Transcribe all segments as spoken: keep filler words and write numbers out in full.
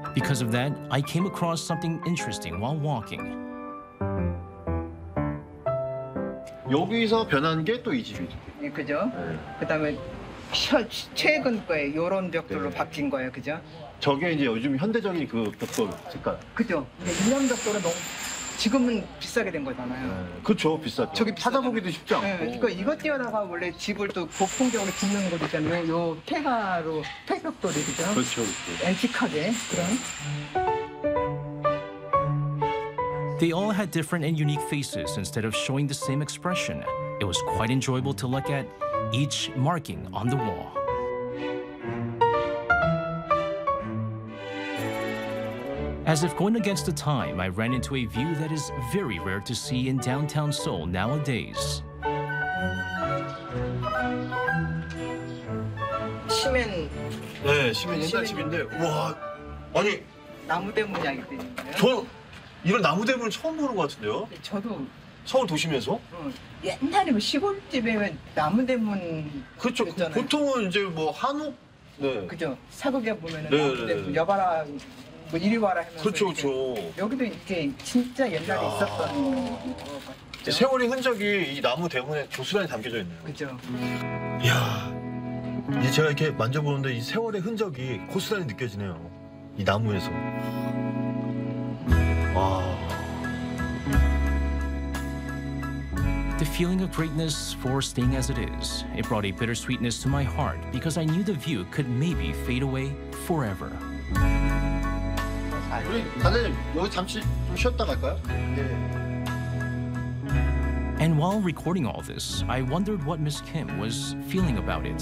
Because of that, I came across something interesting while walking. 여기서 변한 게 또 이 집이죠. 예, 그죠? 네. 그다음에 최, 최근 거에 요런 벽돌로 네. 바뀐 거예요, 그죠? 저게 이제 요즘 현대적인 그 벽돌 색깔. 그죠? 근데 이런 벽돌은 너무 지금은 비싸게 된 거잖아요. 네. 그렇죠, 비싸죠. 저기 비싸잖아요. 찾아보기도 쉽지 않고. 네, 그러니까 이것 띄어다가 원래 집을 또 고풍적으로 짓는 곳 있잖아요. 요 폐가로 폐벽돌이 그죠? 그렇죠, 그렇죠. 앤틱하게 그런. They all had different and unique faces instead of showing the same expression. It was quite enjoyable to look at each marking on the wall. As if going against the time, I ran into a view that is very rare to see in downtown Seoul nowadays. 시멘 네, 시민 옛날 시민. 집인데, 와, 아니, 나무 대문 이야기 드리는데요. 저 이런 나무 대문을 처음 보는 것 같은데요? 저도 서울 도심에서? 어, 옛날에 뭐 시골집에 왜 나무 대문 그렇죠. 있잖아요. 보통은 이제 뭐 한옥, 네, 그죠? 사극에 보면은 네, 나무 네, 대문 네. 여봐라 뭐 이리 와라 하면서 그렇죠, 이렇게. 그렇죠. 여기도 이게 진짜 옛날에 야. 있었던 거 이제 세월의 흔적이 이 나무 대문에 고스란히 담겨져 있네요. 그죠? 이야, 이제 제가 이렇게 만져보는데 이 세월의 흔적이 고스란히 느껴지네요. 이 나무에서. 와. The feeling of greatness for staying as it is, it brought a bittersweetness to my heart because I knew the view could maybe fade away forever. 우리 단장님 여기 잠시 좀 쉬었다 갈까요? 네. And while recording all this, I wondered what Miss Kim was feeling about it.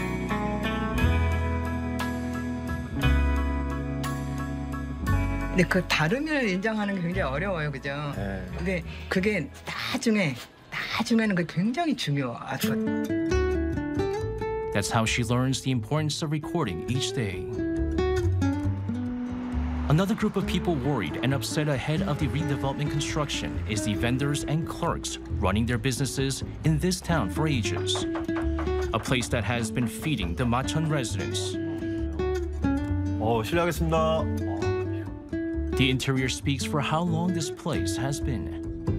근데 그 다름을 인정하는 게 굉장히 어려워요, 그죠? 네. 근데 그게 나중에 나중에는 그게 굉장히 중요하거든요. That's how she learns the importance of recording each day. Another group of people worried and upset ahead of the redevelopment construction is the vendors and clerks running their businesses in this town for ages. A place that has been feeding the Machon residents. 어, 실례하겠습니다. The interior speaks for how long this place has been.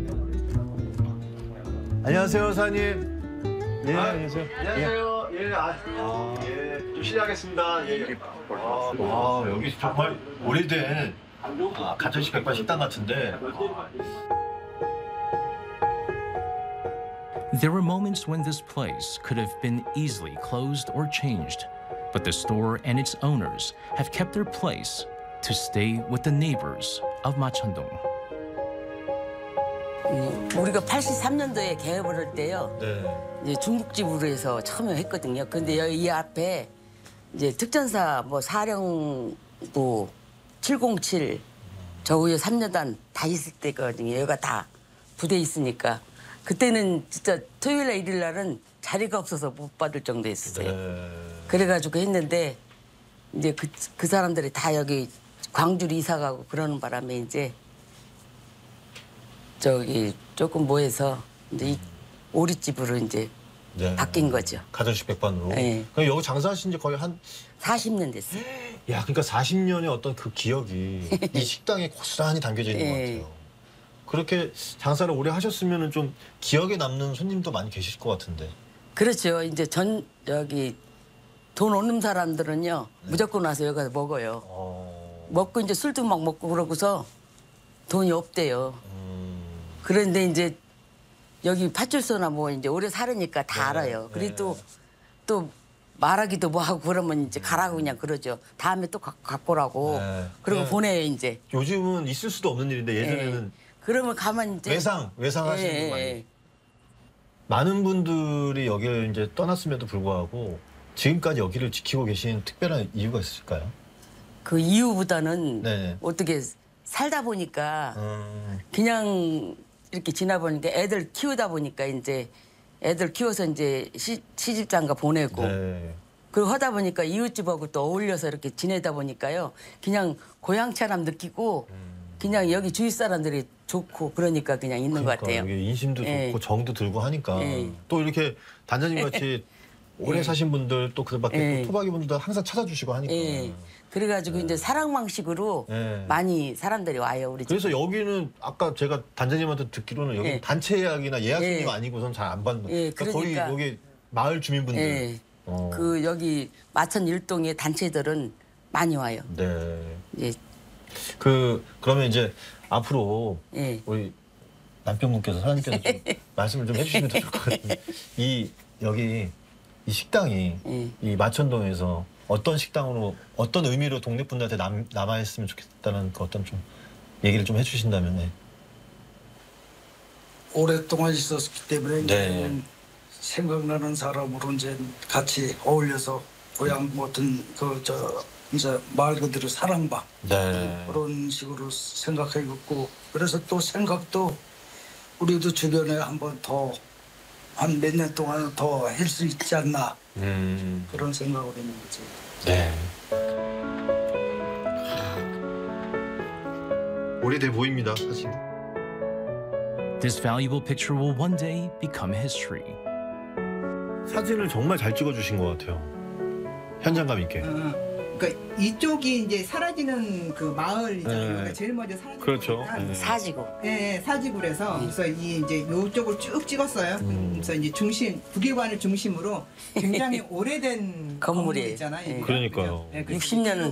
안녕하세요, 사장님. 예, 안녕하세요. 안녕하세요. 예, 아, 아, 예, 좀 실례하겠습니다. 예. 아, 와, 여기 정말 오래된 아, 가정식 백반 식당 같은데. There were moments when this place could have been easily closed or changed, but the store and its owners have kept their place to stay with the neighbors of Machondong. 음, 우리가 팔십삼 년도에 개업을 할 때요. 네. 이제 중국집으로 해서 처음에 했거든요. 근데 여기 이 앞에 이제 특전사 뭐 사령부 칠공칠 저우요 삼 년단 다 있을 때거든요. 여기가 다 부대 있으니까 그때는 진짜 토요일날 일요일날은 자리가 없어서 못 받을 정도였어요. 네. 그래가지고 했는데 이제 그, 그 사람들이 다 여기 광주로 이사 가고 그러는 바람에 이제 저기 조금 모여서 이제 이 오리집으로 이제 네. 바뀐 거죠. 가정식 백반으로. 네. 그럼 여기 장사하신 지 거의 한, 사십 년 됐어요. 야, 그러니까 사십 년의 어떤 그 기억이 이 식당에 고스란히 담겨져 있는 것 네. 같아요. 그렇게 장사를 오래 하셨으면 좀 기억에 남는 손님도 많이 계실 것 같은데. 그렇죠. 이제 전 여기 돈 없는 사람들은요 무조건 와서 여기 가서 먹어요. 어... 먹고 이제 술도 막 먹고 그러고서 돈이 없대요. 음... 그런데 이제 여기 파출소나 뭐 이제 오래 살으니까 다 네, 알아요. 그래 네. 또, 또 말하기도 뭐 하고 그러면 이제 가라고 그냥 그러죠. 다음에 또 가- 갖고 오라고. 네. 그리고 네. 보내요 이제. 요즘은 있을 수도 없는 일인데 예전에는 예. 그러면 가만 이제 외상, 외상 하시는 예, 분 많이. 예. 많은 분들이 여기를 이제 떠났음에도 불구하고 지금까지 여기를 지키고 계신 특별한 이유가 있을까요? 그 이유보다는 네. 어떻게 살다 보니까 음... 그냥 이렇게 지나 보니까 애들 키우다 보니까 이제 애들 키워서 이제 시, 시집장가 보내고 네. 그리고 하다 보니까 이웃집하고 또 어울려서 이렇게 지내다 보니까요. 그냥 고향처럼 느끼고 그냥 여기 주위 사람들이 좋고 그러니까 그냥 있는 것 그러니까 같아요. 여기 인심도 예. 좋고 정도 들고 하니까 예. 또 이렇게 단장님 같이 오래 예. 사신 분들 또 그밖에 예. 또 토박이 분들도 항상 찾아주시고 하니까. 예. 그래가지고 이제 사랑방식으로 네. 많이 사람들이 와요 우리 집. 그래서 여기는 아까 제가 단장님한테 듣기로는 여기 예. 단체 예약이나 예약 손님 예. 아니고선 잘 안 받는. 예, 그러니까 거의 그러니까. 여기 마을 주민분들. 예. 어. 그 여기 마천 일동의 단체들은 많이 와요. 네. 예. 그 그러면 이제 앞으로 예. 우리 남편분께서 사장님께서 좀 말씀을 좀 해주시면 좋을 것 같은데 이 여기 이 식당이 예. 이 마천동에서 어떤 식당으로 어떤 의미로 동네 분들한테 남, 남아있으면 좋겠다는 그 어떤 좀 얘기를 좀 해주신다면 네. 오랫동안 있었기 때문에 네. 이제는 생각나는 사람으로 이제 같이 어울려서 고향 같은 그저 이제 말 그대로 사랑방 네. 그런 식으로 생각해갖고 그래서 또 생각도 우리도 주변에 한번 더 한 몇 년 동안 더 할 수 있지 않나 음. 그런 생각을 했는 거지. 네. 오래돼 보입니다, 사실. This valuable picture will one day become history. 사진을 정말 잘 찍어주신 것 같아요. 현장감 있게. 어, 그러니까 이쪽이 이제 사라지는 그 마을이잖아요. 네. 그러니까 제일 먼저 사라지는 그렇죠. 거니까. 네. 사지고. 예, 사지구래서 그래서 이 이제 요쪽을 쭉 찍었어요. 음. 그래서 이제 중심 국기관을 중심으로 굉장히 오래된 건물이. 건물 있잖아요. 예. 그러니까요. 예, 그 육십 년은